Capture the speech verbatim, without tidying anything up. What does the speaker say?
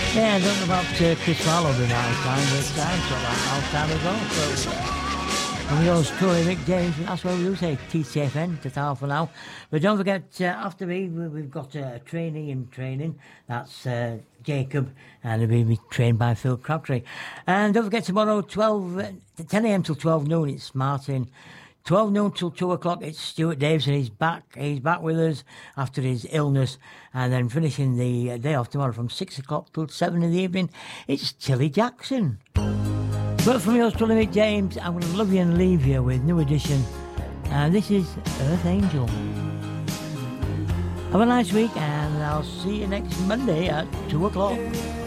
Yeah, I don't know about uh, Chris Marlowe being out of time, but I'm sort of out of time as well. So, from yours, Corey, Rick James, that's what we do say, T C F N, to for now. But don't forget, uh, after me, we- we've got uh, a trainee in training. That's uh, Jacob, and he'll be trained by Phil Crabtree. And don't forget, tomorrow, twelve, uh, ten a.m. till twelve noon, it's Martin. twelve noon till two o'clock, it's Stuart Davison. He's back. He's back with us after his illness. And then finishing the uh, day off tomorrow from six o'clock till seven in the evening, it's Tilly Jackson. But from yours, truly, Mick James, I'm going to love you and leave you with New Edition. And this is Earth Angel. Have a nice week, and I'll see you next Monday at two o'clock.